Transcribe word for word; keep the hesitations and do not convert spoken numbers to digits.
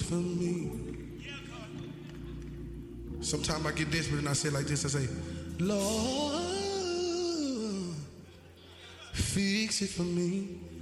for me. Sometimes I get desperate and I say like this, I say, Lord, fix it for me.